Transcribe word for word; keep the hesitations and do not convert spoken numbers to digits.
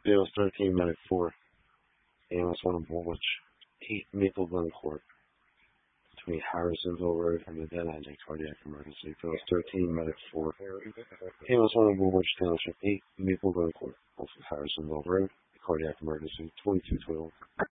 Dales thirteen, Medic four, Ambulance one in Woolwich, eight Maple Glen Court, between Harrisonville Road and the dead end, a cardiac emergency. Dales thirteen, Medic four, Ambulance one in Woolwich Township, eight Maple Glen Court, off of Harrisonville Road, a cardiac emergency, twenty-two twelve.